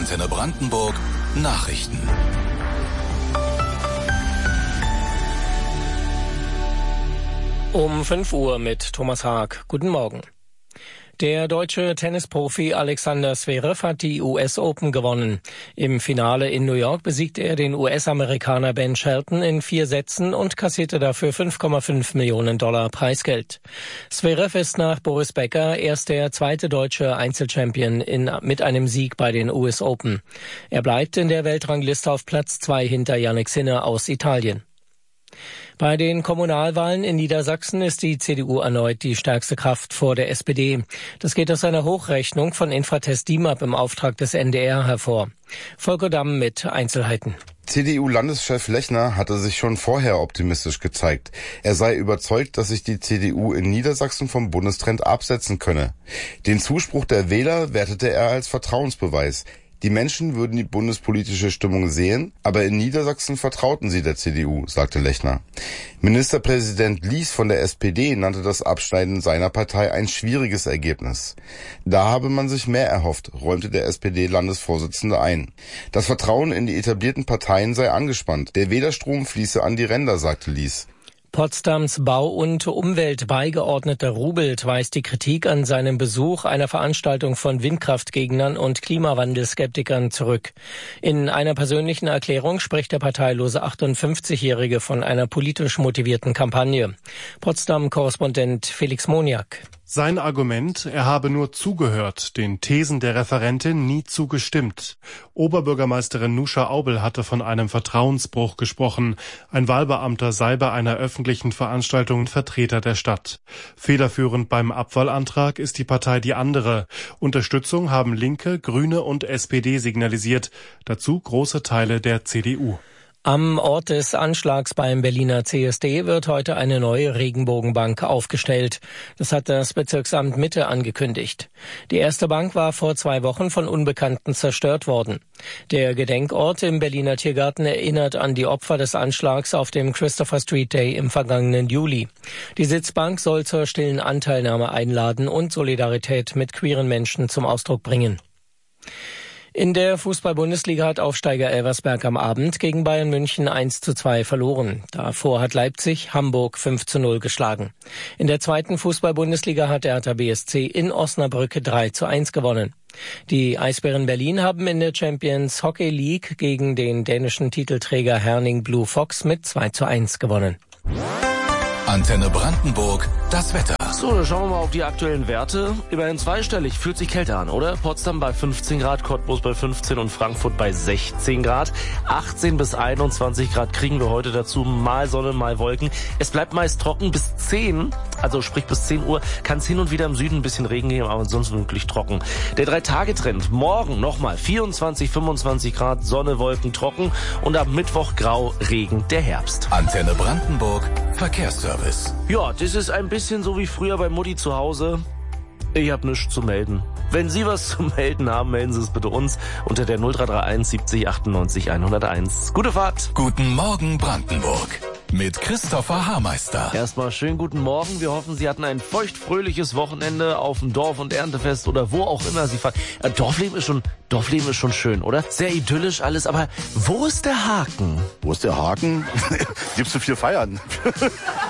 Antenne Brandenburg Nachrichten. Um 5 Uhr mit Thomas Haag. Guten Morgen. Der deutsche Tennisprofi Alexander Zverev hat die US Open gewonnen. Im Finale in New York besiegte er den US-Amerikaner Ben Shelton in 4 Sätzen und kassierte dafür $5,5 Millionen Preisgeld. Zverev ist nach Boris Becker erst der zweite deutsche Einzelchampion mit einem Sieg bei den US Open. Er bleibt in der Weltrangliste auf Platz 2 hinter Jannik Sinner aus Italien. Bei den Kommunalwahlen in Niedersachsen ist die CDU erneut die stärkste Kraft vor der SPD. Das geht aus einer Hochrechnung von Infratest DIMAP im Auftrag des NDR hervor. Volker Damm mit Einzelheiten. CDU-Landeschef Lechner hatte sich schon vorher optimistisch gezeigt. Er sei überzeugt, dass sich die CDU in Niedersachsen vom Bundestrend absetzen könne. Den Zuspruch der Wähler wertete er als Vertrauensbeweis. Die Menschen würden die bundespolitische Stimmung sehen, aber in Niedersachsen vertrauten sie der CDU, sagte Lechner. Ministerpräsident Lies von der SPD nannte das Abschneiden seiner Partei ein schwieriges Ergebnis. Da habe man sich mehr erhofft, räumte der SPD-Landesvorsitzende ein. Das Vertrauen in die etablierten Parteien sei angespannt. Der Wählerstrom fließe an die Ränder, sagte Lies. Potsdams Bau- und Umweltbeigeordneter Rubelt weist die Kritik an seinem Besuch einer Veranstaltung von Windkraftgegnern und Klimawandelskeptikern zurück. In einer persönlichen Erklärung spricht der parteilose 58-Jährige von einer politisch motivierten Kampagne. Potsdam-Korrespondent Felix Moniak. Sein Argument, er habe nur zugehört, den Thesen der Referentin nie zugestimmt. Oberbürgermeisterin Nuscha Aubel hatte von einem Vertrauensbruch gesprochen. Ein Wahlbeamter sei bei einer öffentlichen Veranstaltung Vertreter der Stadt. Federführend beim Abwahlantrag ist die Partei Die Andere. Unterstützung haben Linke, Grüne und SPD signalisiert. Dazu große Teile der CDU. Am Ort des Anschlags beim Berliner CSD wird heute eine neue Regenbogenbank aufgestellt. Das hat das Bezirksamt Mitte angekündigt. Die erste Bank war vor 2 Wochen von Unbekannten zerstört worden. Der Gedenkort im Berliner Tiergarten erinnert an die Opfer des Anschlags auf dem Christopher Street Day im vergangenen Juli. Die Sitzbank soll zur stillen Anteilnahme einladen und Solidarität mit queeren Menschen zum Ausdruck bringen. In der Fußball-Bundesliga hat Aufsteiger Elversberg am Abend gegen Bayern München 1:2 verloren. Davor hat Leipzig Hamburg 5:0 geschlagen. In der zweiten Fußball-Bundesliga hat der Hertha BSC in Osnabrück 3:1 gewonnen. Die Eisbären Berlin haben in der Champions Hockey League gegen den dänischen Titelträger Herning Blue Fox mit 2:1 gewonnen. Antenne Brandenburg, das Wetter. So, dann schauen wir mal auf die aktuellen Werte. Immerhin zweistellig, fühlt sich kälter an, oder? Potsdam bei 15 Grad, Cottbus bei 15 und Frankfurt bei 16 Grad. 18 bis 21 Grad kriegen wir heute dazu, mal Sonne, mal Wolken. Es bleibt meist trocken bis 10, also sprich bis 10 Uhr, kann es hin und wieder im Süden ein bisschen Regen geben, aber ansonsten wirklich trocken. Der 3-Tage-Trend, morgen nochmal 24, 25 Grad, Sonne, Wolken, trocken und ab Mittwoch grau, Regen, der Herbst. Antenne Brandenburg, Verkehrsservice. Ja, das ist ein bisschen so wie früher bei Mutti zu Hause. Ich hab nichts zu melden. Wenn Sie was zu melden haben, melden Sie es bitte uns unter der 0331 70 98 101. Gute Fahrt. Guten Morgen Brandenburg mit Christopher Haarmeister. Erstmal schönen guten Morgen. Wir hoffen, Sie hatten ein feuchtfröhliches Wochenende auf dem Dorf- und Erntefest oder wo auch immer Sie fahren. Dorfleben ist schon schön, oder? Sehr idyllisch alles, aber wo ist der Haken? Wo ist der Haken? Gibst du 4 Feiern?